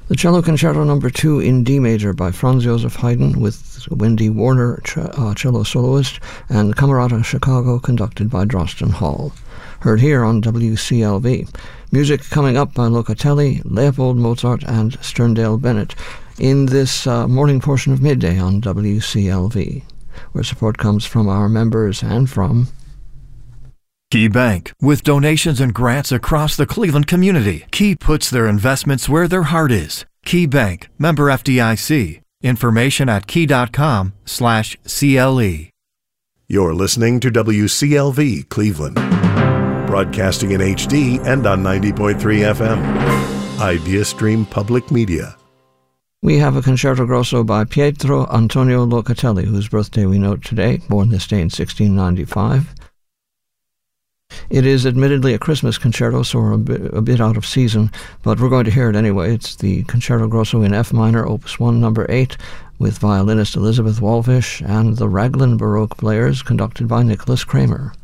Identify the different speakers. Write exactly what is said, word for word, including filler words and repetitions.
Speaker 1: The Cello Concerto Number two in D major by Franz Joseph Haydn with Wendy Warner, ch- uh, cello soloist, and Camerata Chicago conducted by Drosten Hall. Heard here on W C L V. Music coming up by Locatelli, Leopold Mozart, and Sterndale Bennett in this uh, morning portion of Midday on W C L V, where support comes from our members and from
Speaker 2: Key Bank. With donations and grants across the Cleveland community, Key puts their investments where their heart is. Key Bank, member F D I C. Information at key.com slash CLE.
Speaker 3: You're listening to W C L V Cleveland, broadcasting in H D and on ninety point three F M. IdeaStream Public Media.
Speaker 1: We have a concerto grosso by Pietro Antonio Locatelli, whose birthday we note today, born this day in sixteen ninety-five. It is admittedly a Christmas concerto, so we're a bit, a bit out of season, but we're going to hear it anyway. It's the Concerto Grosso in F minor, Opus one, number eight, with violinist Elizabeth Walfish and the Raglan Baroque Players, conducted by Nicholas Kramer.